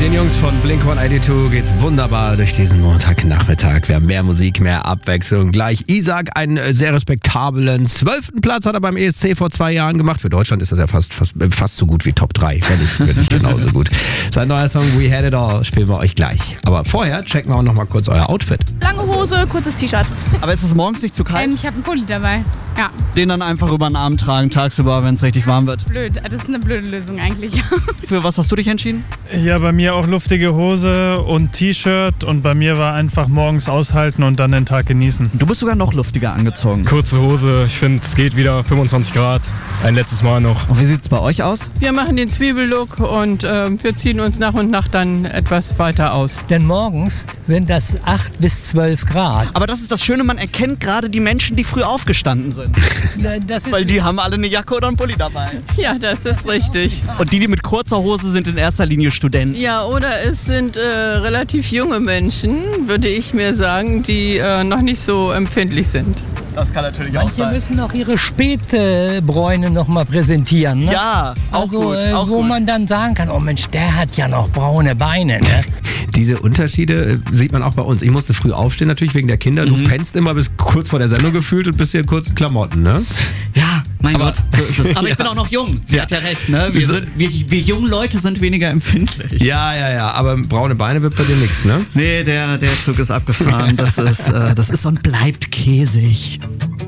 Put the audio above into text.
den Jungs von Blink-182 geht's wunderbar durch diesen Montagnachmittag. Wir haben mehr Musik, mehr Abwechslung. Gleich Isaac, einen sehr respektablen 12. Platz hat er beim ESC vor 2 Jahren gemacht. Für Deutschland ist das ja fast so gut wie Top 3, wenn nicht genauso gut. Sein neuer Song We Had It All spielen wir euch gleich. Aber vorher checken wir auch noch mal kurz euer Outfit. Lange Hose, kurzes T-Shirt. Aber ist es morgens nicht zu kalt? Ich habe einen Pulli dabei. Ja. Den dann einfach über den Arm tragen, tagsüber, wenn es richtig warm wird. Blöd, das ist eine blöde Lösung eigentlich. Für was hast du dich entschieden? Ja, bei mir auch luftige Hose und T-Shirt und bei mir war einfach morgens aushalten und dann den Tag genießen. Du bist sogar noch luftiger angezogen. Kurze Hose, ich finde, es geht wieder 25 Grad. Ein letztes Mal noch. Und wie sieht es bei euch aus? Wir machen den Zwiebellook und wir ziehen uns nach und nach dann etwas weiter aus. Denn morgens sind das 8 bis 12 Grad. Aber das ist das Schöne, man erkennt gerade die Menschen, die früh aufgestanden sind. Das ist Weil die haben alle eine Jacke oder einen Pulli dabei. Ja, das ist richtig. Und die mit kurzer Hose sind in erster Linie Studenten. Ja, oder es sind relativ junge Menschen, würde ich mir sagen, die noch nicht so empfindlich sind. Das kann natürlich auch Manche sein. müssen auch ihre Spätbräune noch mal präsentieren. Ne? Ja, auch also, gut. Auch wo gut. man dann sagen kann, oh Mensch, der hat ja noch braune Beine. Ne? Diese Unterschiede sieht man auch bei uns. Ich musste früh aufstehen, natürlich wegen der Kinder. Du pennst immer bis kurz vor der Sendung gefühlt und bist hier in kurzen Klamotten, ne? Ja, mein Gott, so ist es. Aber ich bin auch noch jung. Sie hat ja recht, ne? Wir jungen Leute sind weniger empfindlich. Ja, aber braune Beine wird bei dir nichts, ne? Nee, der Zug ist abgefahren. Das ist und bleibt käsig.